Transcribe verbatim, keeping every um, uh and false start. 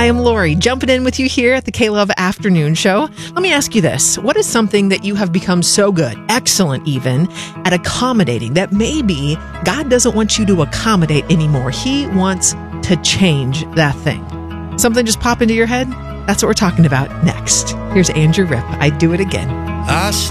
I am Lori, jumping in with you here at the K-Love Afternoon Show. Let me ask you this. What is something that you have become so good, excellent even, at accommodating that maybe God doesn't want you to accommodate anymore? He wants to change that thing. Something just pop into your head? That's what we're talking about next. Here's Andrew Ripp. I Do It Again. I